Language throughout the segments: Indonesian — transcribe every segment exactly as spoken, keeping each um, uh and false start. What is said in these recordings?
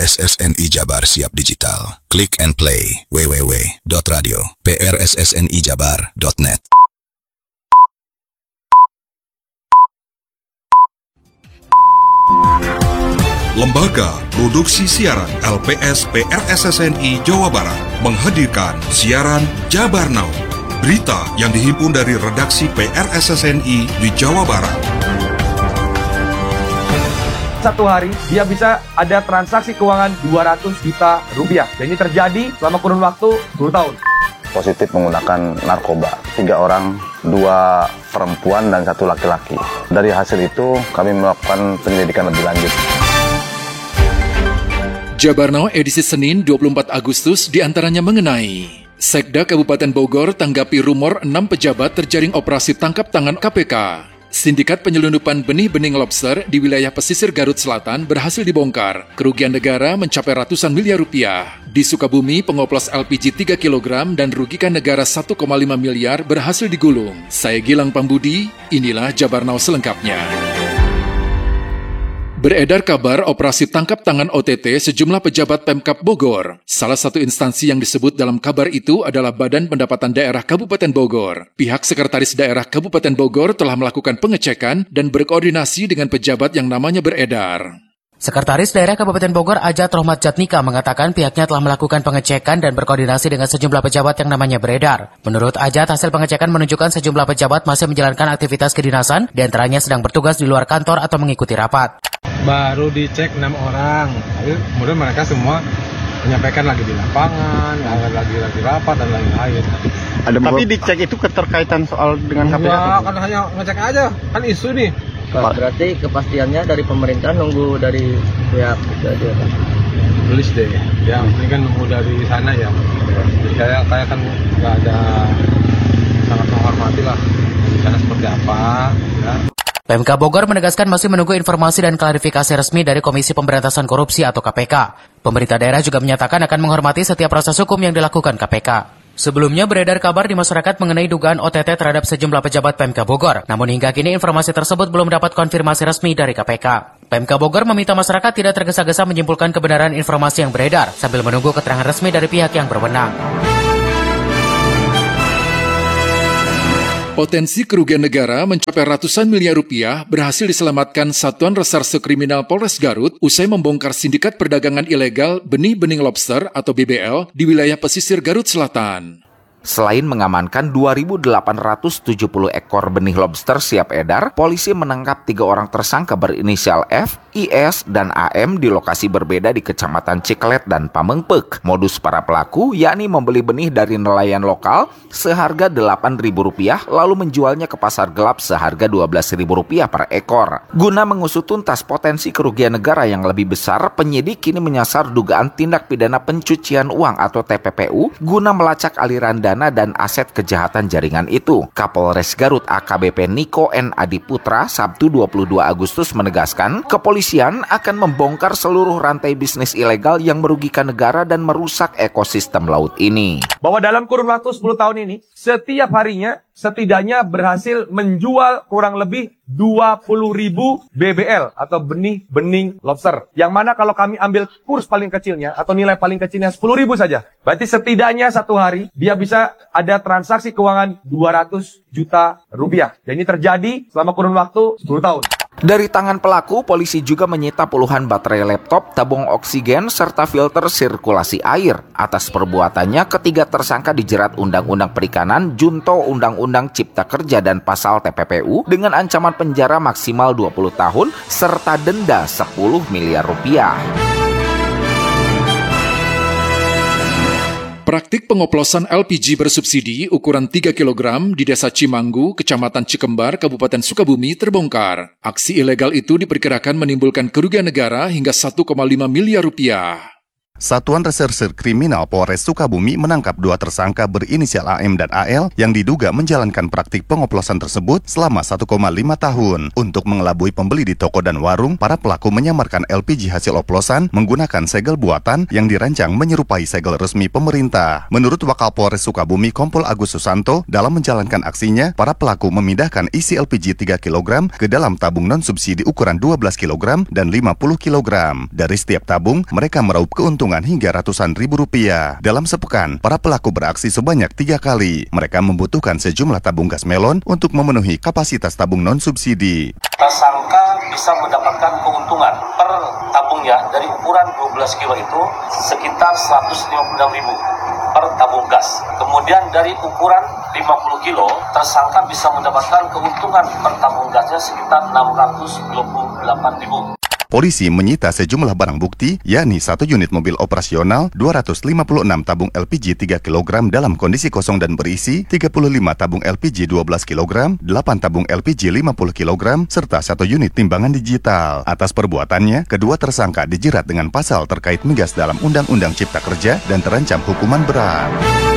S S N I Jabar siap digital. Click and play. w w w dot radio p r s s n i jabar dot net. Lembaga Produksi Siaran L P S P R S S N I Jawa Barat menghadirkan siaran Jabar Now. Berita yang dihimpun dari redaksi P R S S N I di Jawa Barat. Satu hari dia bisa ada transaksi keuangan dua ratus juta rupiah. Dan ini terjadi selama kurun waktu sepuluh tahun. Positif menggunakan narkoba. Tiga orang, dua perempuan dan satu laki-laki. Dari hasil itu kami melakukan penyelidikan lebih lanjut. Jabar Now edisi Senin dua puluh empat Agustus diantaranya mengenai Sekda Kabupaten Bogor tanggapi rumor enam pejabat terjaring operasi tangkap tangan K P K. Sindikat penyelundupan benih-bening lobster di wilayah pesisir Garut Selatan berhasil dibongkar. Kerugian negara mencapai ratusan miliar rupiah. Di Sukabumi, pengoplos L P G tiga kilogram dan rugikan negara satu koma lima miliar berhasil digulung. Saya Gilang Pambudi, inilah Jabar Now selengkapnya. Beredar kabar operasi tangkap tangan O T T sejumlah pejabat Pemkab Bogor. Salah satu instansi yang disebut dalam kabar itu adalah Badan Pendapatan Daerah Kabupaten Bogor. Pihak Sekretaris Daerah Kabupaten Bogor telah melakukan pengecekan dan berkoordinasi dengan pejabat yang namanya beredar. Sekretaris Daerah Kabupaten Bogor Ajat Rohmat Jatnika mengatakan pihaknya telah melakukan pengecekan dan berkoordinasi dengan sejumlah pejabat yang namanya beredar. Menurut Ajat, hasil pengecekan menunjukkan sejumlah pejabat masih menjalankan aktivitas kedinasan, di antaranya sedang bertugas di luar kantor atau mengikuti rapat. Baru dicek enam orang, tapi kemudian mereka semua menyampaikan lagi di lapangan, lagi lagi rapat dan lain-lain. Ada tapi dicek itu keterkaitan soal dengan K P K? Enggak, kan hanya ngecek aja, kan isu nih. Berarti kepastiannya dari pemerintah nunggu dari pihak itu aja kan? Tulis deh, ya ini kan nunggu dari sana ya. Jadi kayak kayak kan nggak ada, sangat menghormati lah di sana seperti apa. Ya. Pemkab Bogor menegaskan masih menunggu informasi dan klarifikasi resmi dari Komisi Pemberantasan Korupsi atau K P K. Pemerintah daerah juga menyatakan akan menghormati setiap proses hukum yang dilakukan K P K. Sebelumnya beredar kabar di masyarakat mengenai dugaan O T T terhadap sejumlah pejabat Pemkab Bogor. Namun hingga kini informasi tersebut belum dapat konfirmasi resmi dari K P K. Pemkab Bogor meminta masyarakat tidak tergesa-gesa menyimpulkan kebenaran informasi yang beredar sambil menunggu keterangan resmi dari pihak yang berwenang. Potensi kerugian negara mencapai ratusan miliar rupiah berhasil diselamatkan Satuan Reserse Kriminal Polres Garut usai membongkar sindikat perdagangan ilegal benih-bening lobster atau B B L di wilayah pesisir Garut Selatan. Selain mengamankan dua ribu delapan ratus tujuh puluh ekor benih lobster siap edar, polisi menangkap tiga orang tersangka berinisial F, I S, dan A M di lokasi berbeda di Kecamatan Ciklet dan Pamengpeuk. Modus para pelaku yakni membeli benih dari nelayan lokal seharga delapan ribu rupiah lalu menjualnya ke pasar gelap seharga dua belas ribu rupiah per ekor. Guna mengusut tuntas potensi kerugian negara yang lebih besar, penyidik kini menyasar dugaan tindak pidana pencucian uang atau T P P U guna melacak aliran dana dan aset kejahatan jaringan itu. Kapolres Garut A K B P Niko N Adiputra Sabtu dua puluh dua Agustus menegaskan, kepolisian akan membongkar seluruh rantai bisnis ilegal yang merugikan negara dan merusak ekosistem laut ini. Bahwa dalam kurun waktu sepuluh tahun ini, setiap harinya setidaknya berhasil menjual kurang lebih dua puluh ribu B B L atau benih-bening lobster. Yang mana kalau kami ambil kurs paling kecilnya atau nilai paling kecilnya sepuluh ribu saja. Berarti setidaknya satu hari dia bisa ada transaksi keuangan dua ratus juta rupiah. Dan ini terjadi selama kurun waktu sepuluh tahun. Dari tangan pelaku, polisi juga menyita puluhan baterai laptop, tabung oksigen, serta filter sirkulasi air. Atas perbuatannya, ketiga tersangka dijerat Undang-Undang Perikanan, Junto Undang-Undang Cipta Kerja dan Pasal T P P U dengan ancaman penjara maksimal dua puluh tahun serta denda sepuluh miliar rupiah. Praktik pengoplosan L P G bersubsidi ukuran tiga kilogram di Desa Cimanggu, Kecamatan Cikembar, Kabupaten Sukabumi terbongkar. Aksi ilegal itu diperkirakan menimbulkan kerugian negara hingga satu koma lima miliar rupiah. Satuan Reserse Kriminal Polres Sukabumi menangkap dua tersangka berinisial A M dan A L yang diduga menjalankan praktik pengoplosan tersebut selama satu koma lima tahun. Untuk mengelabui pembeli di toko dan warung, para pelaku menyamarkan L P G hasil oplosan menggunakan segel buatan yang dirancang menyerupai segel resmi pemerintah. Menurut Wakapolres Sukabumi Kompol Agus Susanto, dalam menjalankan aksinya, para pelaku memindahkan isi L P G tiga kilogram ke dalam tabung non-subsidi ukuran dua belas kilogram dan lima puluh kilogram. Dari setiap tabung, mereka meraup keuntungan hingga ratusan ribu rupiah. Dalam sepekan, para pelaku beraksi sebanyak tiga kali. Mereka membutuhkan sejumlah tabung gas melon untuk memenuhi kapasitas tabung non-subsidi. Tersangka bisa mendapatkan keuntungan per tabungnya dari ukuran dua belas kilo itu sekitar seratus lima puluh enam ribu per tabung gas. Kemudian dari ukuran lima puluh kilo, tersangka bisa mendapatkan keuntungan per tabung gasnya sekitar enam ratus dua puluh delapan ribu. Polisi menyita sejumlah barang bukti, yakni satu unit mobil operasional, dua ratus lima puluh enam tabung L P G tiga kilogram dalam kondisi kosong dan berisi, tiga puluh lima tabung L P G dua belas kilogram, delapan tabung L P G lima puluh kilogram, serta satu unit timbangan digital. Atas perbuatannya, kedua tersangka dijerat dengan pasal terkait migas dalam Undang-Undang Cipta Kerja dan terancam hukuman berat.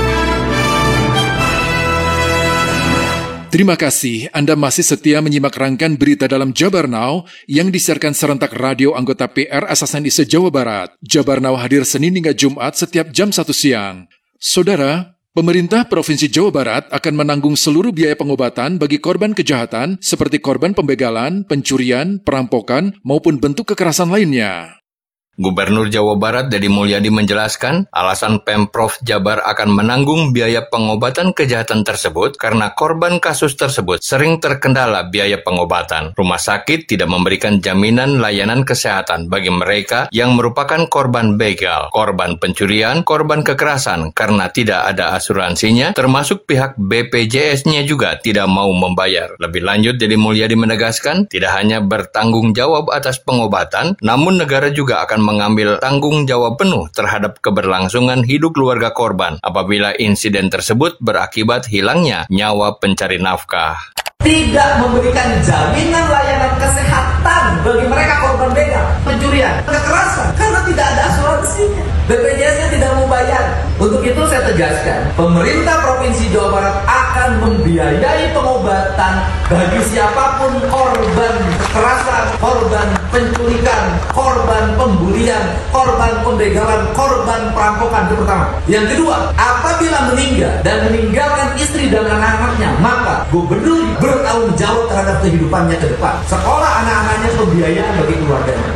Terima kasih Anda masih setia menyimak rangkaian berita dalam Jabar Now yang disiarkan serentak radio anggota P R S S N I se-Jawa Barat. Jabar Now hadir Senin hingga Jumat setiap jam satu siang. Saudara, pemerintah Provinsi Jawa Barat akan menanggung seluruh biaya pengobatan bagi korban kejahatan seperti korban pembegalan, pencurian, perampokan, maupun bentuk kekerasan lainnya. Gubernur Jawa Barat Deddy Mulyadi menjelaskan, alasan Pemprov Jabar akan menanggung biaya pengobatan kejahatan tersebut karena korban kasus tersebut sering terkendala biaya pengobatan. Rumah sakit tidak memberikan jaminan layanan kesehatan bagi mereka yang merupakan korban begal, korban pencurian, korban kekerasan karena tidak ada asuransinya, termasuk pihak B P J S-nya juga tidak mau membayar. Lebih lanjut, Deddy Mulyadi menegaskan, tidak hanya bertanggung jawab atas pengobatan, namun negara juga akan mengambil tanggung jawab penuh terhadap keberlangsungan hidup keluarga korban apabila insiden tersebut berakibat hilangnya nyawa pencari nafkah. Tidak memberikan jaminan layanan kesehatan bagi mereka korban begal, pencurian, kekerasan karena tidak ada asuransinya. B P J S-nya tidak mau bayar. Untuk itu saya tegaskan, pemerintah Provinsi Jawa Barat akan membiayai pengobatan bagi siapapun korban kekerasan, korban penculikan, korban pembulian, korban pembegalan, korban perampokan. Itu pertama. Yang kedua, apabila meninggal dan meninggalkan istri dan anak-anaknya, maka gubernur bertanggung jawab terhadap kehidupannya ke depan. Sekolah anak-anaknya, pembiayaan bagi keluarganya.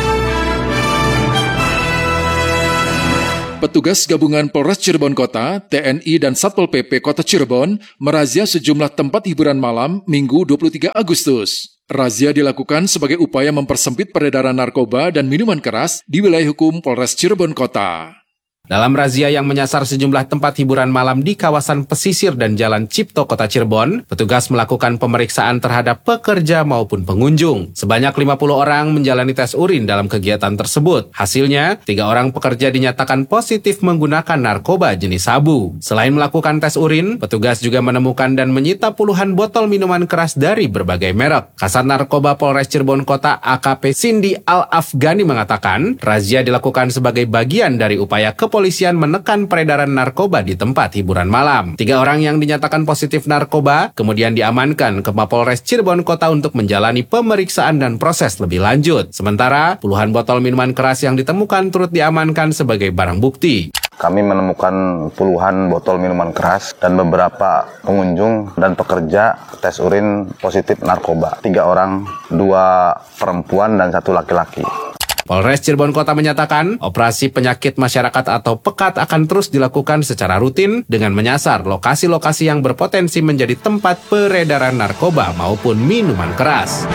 Petugas gabungan Polres Cirebon Kota, T N I dan Satpol P P Kota Cirebon merazia sejumlah tempat hiburan malam Minggu dua puluh tiga Agustus. Razia dilakukan sebagai upaya mempersempit peredaran narkoba dan minuman keras di wilayah hukum Polres Cirebon Kota. Dalam razia yang menyasar sejumlah tempat hiburan malam di kawasan pesisir dan Jalan Cipto, Kota Cirebon, petugas melakukan pemeriksaan terhadap pekerja maupun pengunjung. Sebanyak lima puluh orang menjalani tes urin dalam kegiatan tersebut. Hasilnya, tiga orang pekerja dinyatakan positif menggunakan narkoba jenis sabu. Selain melakukan tes urin, petugas juga menemukan dan menyita puluhan botol minuman keras dari berbagai merek. Kasat Narkoba Polres Cirebon Kota A K P Cindy Al-Afghani mengatakan, razia dilakukan sebagai bagian dari upaya kepolisian Kepolisian menekan peredaran narkoba di tempat hiburan malam. Tiga orang yang dinyatakan positif narkoba kemudian diamankan ke Mapolres Cirebon Kota untuk menjalani pemeriksaan dan proses lebih lanjut. Sementara puluhan botol minuman keras yang ditemukan turut diamankan sebagai barang bukti. Kami menemukan puluhan botol minuman keras dan beberapa pengunjung dan pekerja tes urin positif narkoba. Tiga orang, dua perempuan dan satu laki-laki. Polres Cirebon Kota menyatakan, operasi penyakit masyarakat atau pekat akan terus dilakukan secara rutin dengan menyasar lokasi-lokasi yang berpotensi menjadi tempat peredaran narkoba maupun minuman keras.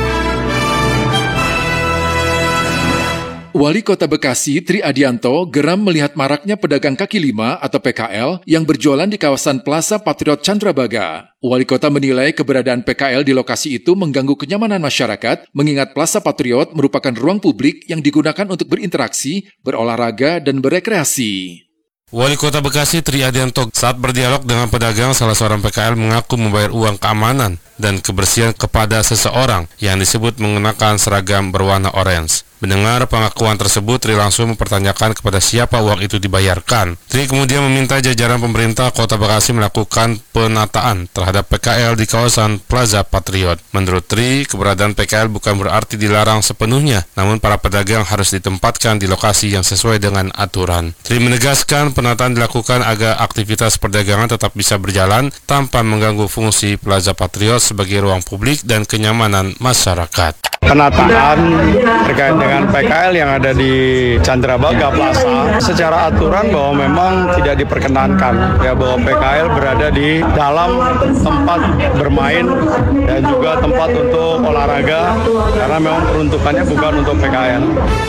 Wali Kota Bekasi, Tri Adianto, geram melihat maraknya pedagang kaki lima atau P K L yang berjualan di kawasan Plaza Patriot Candrabaga. Wali Kota menilai keberadaan P K L di lokasi itu mengganggu kenyamanan masyarakat, mengingat Plaza Patriot merupakan ruang publik yang digunakan untuk berinteraksi, berolahraga, dan berekreasi. Wali Kota Bekasi Tri Adianto saat berdialog dengan pedagang, salah seorang P K L mengaku membayar uang keamanan dan kebersihan kepada seseorang yang disebut menggunakan seragam berwarna orange. Mendengar pengakuan tersebut, Tri langsung mempertanyakan kepada siapa uang itu dibayarkan. Tri kemudian meminta jajaran pemerintah Kota Bekasi melakukan penataan terhadap P K L di kawasan Plaza Patriot. Menurut Tri, keberadaan P K L bukan berarti dilarang sepenuhnya, namun para pedagang harus ditempatkan di lokasi yang sesuai dengan aturan. Tri menegaskan penataan dilakukan agar aktivitas perdagangan tetap bisa berjalan tanpa mengganggu fungsi Plaza Patriot sebagai ruang publik dan kenyamanan masyarakat. Penataan terkait dengan P K L yang ada di Candrabaga Plaza secara aturan bahwa memang tidak diperkenankan ya, bahwa P K L berada di dalam tempat bermain dan juga tempat untuk olahraga karena memang peruntukannya bukan untuk P K L.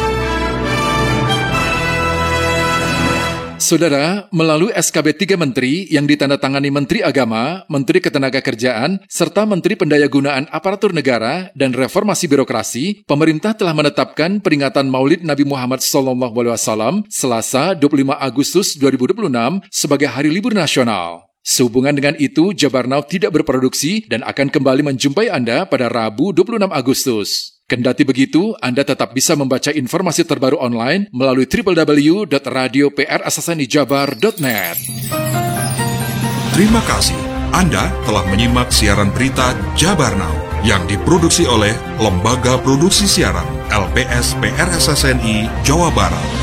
Saudara, melalui S K B tiga Menteri yang ditandatangani Menteri Agama, Menteri Ketenagakerjaan, serta Menteri Pendayagunaan Aparatur Negara dan Reformasi Birokrasi, pemerintah telah menetapkan peringatan Maulid Nabi Muhammad shallallahu alaihi wasallam Selasa dua puluh lima Agustus dua ribu dua puluh enam sebagai Hari Libur Nasional. Sehubungan dengan itu, Jabar Now tidak berproduksi dan akan kembali menjumpai Anda pada Rabu dua puluh enam Agustus. Kendati begitu, Anda tetap bisa membaca informasi terbaru online melalui w w w dot radio p r s s n i jabar dot net. Terima kasih. Anda telah menyimak siaran berita Jabar Now yang diproduksi oleh Lembaga Produksi Siaran L P S P R S S N I Jawa Barat.